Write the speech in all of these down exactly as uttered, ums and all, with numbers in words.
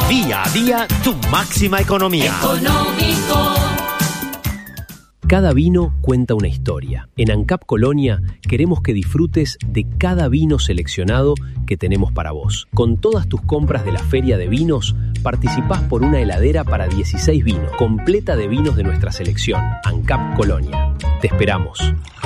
Día a día, tu máxima economía. Económico. Cada vino cuenta una historia. En ANCAP Colonia queremos que disfrutes de cada vino seleccionado que tenemos para vos. Con todas tus compras de la Feria de Vinos, participás por una heladera para dieciséis vinos, completa de vinos de nuestra selección. ANCAP Colonia. Te esperamos.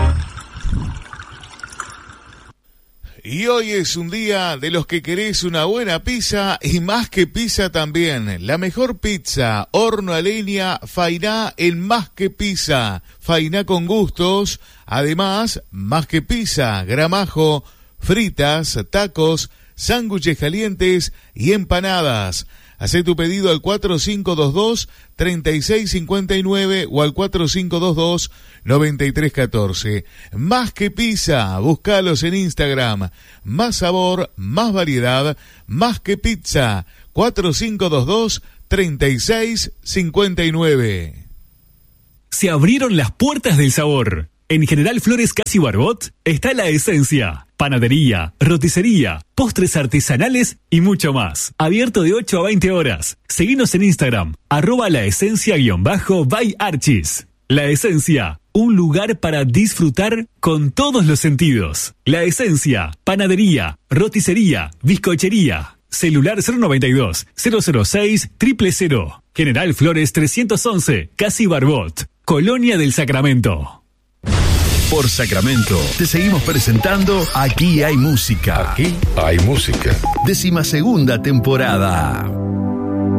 Y hoy es un día de los que querés una buena pizza y más que pizza también. La mejor pizza, horno a leña, Fainá en Más que Pizza. Fainá con gustos, además, Más que Pizza, gramajo, fritas, tacos, sándwiches calientes y empanadas. Hacé tu pedido al cuatro cinco dos dos, tres seis cinco nueve o al cuatro cinco dos dos, nueve tres uno cuatro. Más que Pizza, búscalos en Instagram. Más sabor, más variedad, Más que Pizza. cuatro cinco dos dos, tres seis cinco nueve. Se abrieron las puertas del sabor. En General Flores Casi Barbot está La Esencia. Panadería, roticería, postres artesanales y mucho más. Abierto de ocho a veinte horas. Seguinos en Instagram, arroba la esencia guión bajo by Archis. La Esencia, un lugar para disfrutar con todos los sentidos. La Esencia, panadería, roticería, bizcochería. Celular cero noventa y dos, cero cero seis, cero cero cero. General Flores trescientos once, Casi Barbot. Colonia del Sacramento. Por Sacramento, te seguimos presentando Aquí hay música. Aquí hay música. Décima segunda temporada.